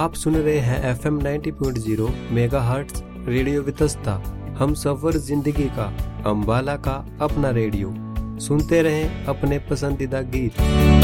आप सुन रहे हैं FM 90.0 मेगाहर्ट्ज रेडियो वितस्ता। हम सफर जिंदगी का, अम्बाला का अपना रेडियो। सुनते रहें अपने पसंदीदा गीत।